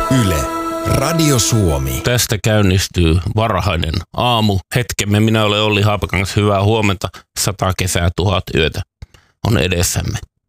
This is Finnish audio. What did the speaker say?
Yle, Radio Suomi. Tästä käynnistyy varhainen aamu. Hetkemme, minä olen Olli Haapakangas. Hyvää huomenta. 100 kesää, 1000 yötä on edessämme.